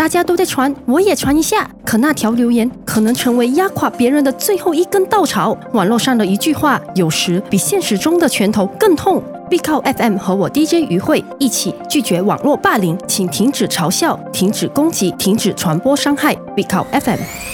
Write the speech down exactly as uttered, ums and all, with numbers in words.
大家都在传，我也传一下。可那条留言可能成为压垮别人的最后一根稻草。网络上的一句话，有时比现实中的拳头更痛。必靠 F M 和我 D J 于慧一起拒绝网络霸凌，请停止嘲笑，停止攻击，停止传播伤害。必靠 F M。